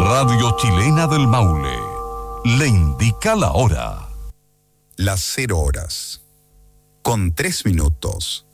Radio Chilena del Maule le indica la hora. Las 0 horas, con 3 minutos.